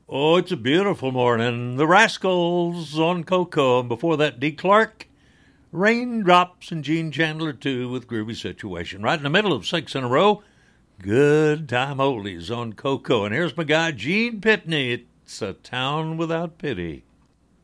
Oh, it's a beautiful morning. The Rascals on Coco, and before that, D. Clark, Raindrops, and Gene Chandler, too, with Groovy Situation. Right in the middle of 6 in a row, good time oldies on Coco. And here's my guy, Gene Pitney. It's a town without pity.